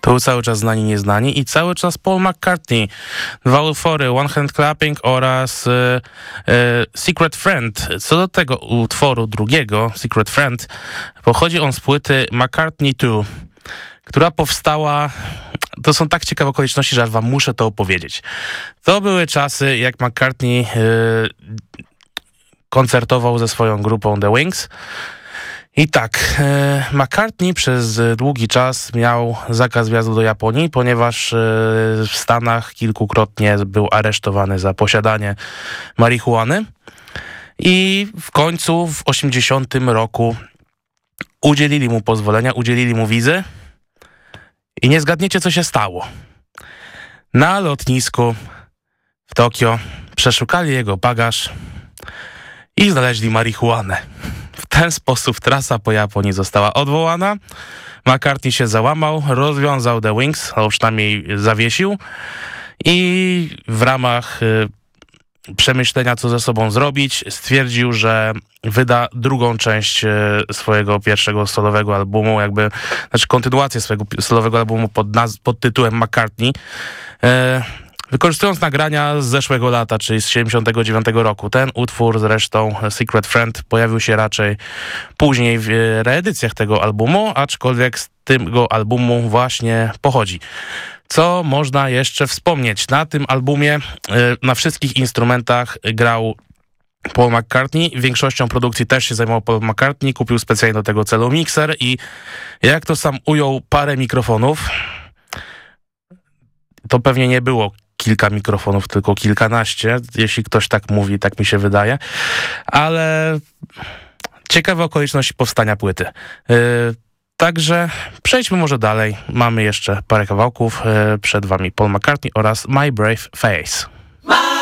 To był cały czas Znani Nieznani i cały czas Paul McCartney. 2 utwory, One Hand Clapping oraz Secret Friend. Co do tego utworu drugiego, Secret Friend, pochodzi on z płyty McCartney 2, która powstała... To są tak ciekawe okoliczności, że aż wam muszę to opowiedzieć. To były czasy, jak McCartney koncertował ze swoją grupą The Wings. I tak, McCartney przez długi czas miał zakaz wjazdu do Japonii, ponieważ w Stanach kilkukrotnie był aresztowany za posiadanie marihuany. I w końcu w 80 roku udzielili mu pozwolenia, udzielili mu wizy. I nie zgadniecie, co się stało. Na lotnisku w Tokio przeszukali jego bagaż i znaleźli marihuanę. W ten sposób trasa po Japonii została odwołana. McCartney się załamał, rozwiązał The Wings, albo przynajmniej zawiesił i w ramach przemyślenia, co ze sobą zrobić, stwierdził, że wyda drugą część swojego pierwszego solowego albumu, kontynuację swojego solowego albumu pod tytułem McCartney, wykorzystując nagrania z zeszłego lata, czyli z 79 roku. Ten utwór zresztą, Secret Friend, pojawił się raczej później w reedycjach tego albumu, aczkolwiek z tego albumu właśnie pochodzi. Co można jeszcze wspomnieć? Na tym albumie na wszystkich instrumentach grał Paul McCartney. Większością produkcji też się zajmował Paul McCartney. Kupił specjalnie do tego celu mikser i jak to sam ujął, parę mikrofonów. To pewnie nie było kilka mikrofonów, tylko kilkanaście, jeśli ktoś tak mówi, tak mi się wydaje. Ale ciekawe okoliczności powstania płyty. Także przejdźmy może dalej. Mamy jeszcze parę kawałków. Przed wami Paul McCartney oraz My Brave Face.